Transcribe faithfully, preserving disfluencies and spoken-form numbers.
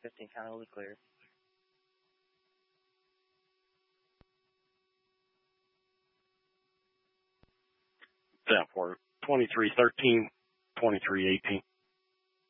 fifteen County was clear. Southport, twenty-three thirteen, twenty-three eighteen.